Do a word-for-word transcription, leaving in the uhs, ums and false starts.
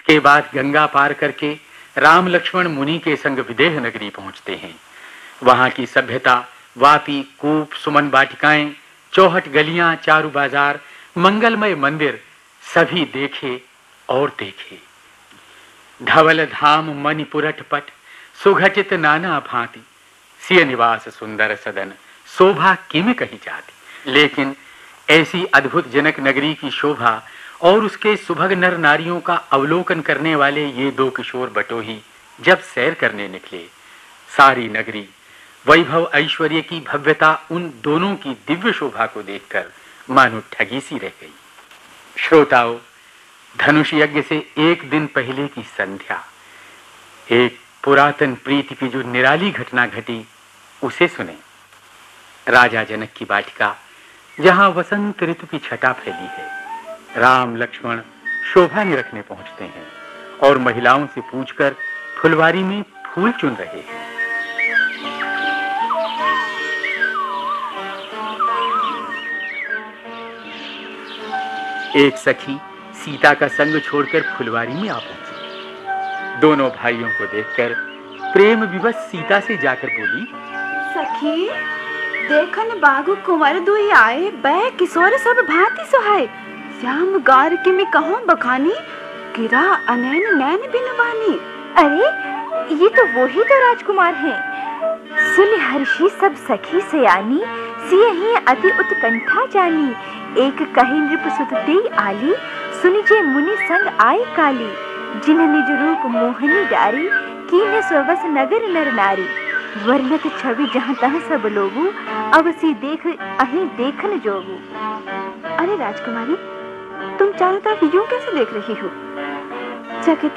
के बाद गंगा पार करके राम लक्ष्मण मुनि के संग विदेह नगरी पहुंचते हैं। वहां की सभ्यता, वापी, कूप, सुमन वाटिकाएं, चौहट गलियां, चारू बाजार, मंगलमय मंदिर सभी देखे और देखे। धवल धाम मणिपुरट पट, सुघटित नाना भांति, सिय निवास सुंदर सदन, शोभा किम कही जाती। लेकिन ऐसी अद्भुत जनक नगरी की शोभा और उसके सुभग नर नारियों का अवलोकन करने वाले ये दो किशोर बटोही जब सैर करने निकले, सारी नगरी वैभव ऐश्वर्य की भव्यता उन दोनों की दिव्य शोभा को देखकर मानो ठगी सी रह गई। श्रोताओं, धनुष यज्ञ से एक दिन पहले की संध्या, एक पुरातन प्रीति की जो निराली घटना घटी उसे सुने। राजा जनक की वाटिका, जहां वसंत ऋतु की छटा फैली है, राम लक्ष्मण शोभा निरखने पहुंचते हैं और महिलाओं से पूछकर फुलवारी में फूल चुन रहे हैं। एक सखी सीता का संग छोड़कर फुलवारी में आ पहुंची। दोनों भाइयों को देखकर प्रेम विवश सीता से जाकर बोली, सखी देखन बागु कुंवर दुई आए, बै किशोर सब भांति सुहाए। श्याम गार के में कहूं बखानी, गिरा अनैन नैन बिन बानी। अरे ये तो वही तो राजकुमार हैं। सुन हर्षी सब सखी सयानी, सियहि अति उत्कंठा जानी। एक कही नृप सुत देई आली, सुनिजे मुनि संग आए काली। जिन्ह निज रूप मोहनी डारी, कीन्ह स्ववस नगर नर नारी। वर्णत छवि जहाँ तहाँ सब लोगू, अवसी देख अहीं देखन जोगू। अरे राजकुमारी, तुम चारों तरफ यूं कैसे देख रही हो? चकित